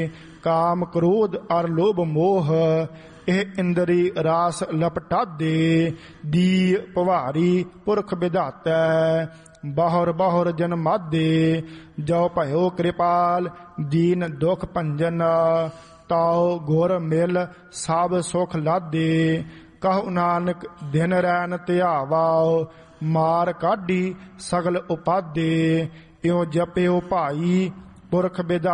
ਕਾਮ ਕ੍ਰੋਧ ਅਰ ਲੋਭ ਮੋਹ ਇਹ ਇੰਦਰੀ ਰਾਸ ਲਪਟਾ ਦੇ। ਦੀ ਭਵਾਰੀ ਪੁਰਖ ਵਿਧਾਤੈ ਬਾਹਰ ਬਾਹਰ ਜਨ ਮਾਦੇ। ਜੋ ਭਇਓ ਕਿਰਪਾਲ ਦੀਨ ਦੁਖ ਭੰਜਨ ਤਾਉ ਗੁਰ ਮਿਲ ਸਭ ਸੁਖ ਲਾਦੇ। ਕਹੁ ਨਾਨਕ ਦਿਨ ਰੈਨ ਧਿਆਵਾਓ ਮਾਰ ਕਾਢੀ ਸਗਲ ਉਪਾਦੇ। ਇਉ ਜਪਿਓ ਭਾਈ ਪੁਰਖ ਵਿਧਾਤਾ